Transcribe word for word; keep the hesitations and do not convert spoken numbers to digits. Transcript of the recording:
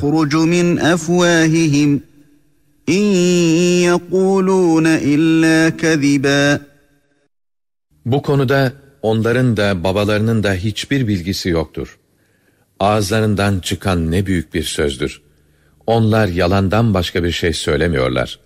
يَخْرُجُ مِنْ أَفْوَاهِهِمْ اِنْ يَقُولُونَ اِلَّا كَذِبًا. Bu konuda onların da babalarının da hiçbir bilgisi yoktur. Ağızlarından çıkan ne büyük bir sözdür. Onlar yalandan başka bir şey söylemiyorlar.